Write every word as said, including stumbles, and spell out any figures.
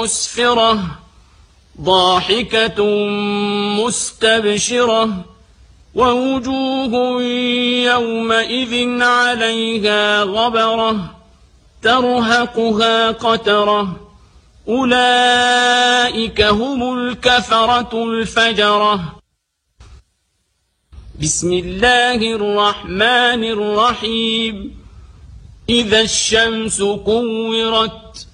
مسفرة ضاحكة مستبشرة ووجوه يومئذ عليها غبرة ترهقها قترة أولئك هم الكفرة الفجرة. بسم الله الرحمن الرحيم. إذا الشمس كورت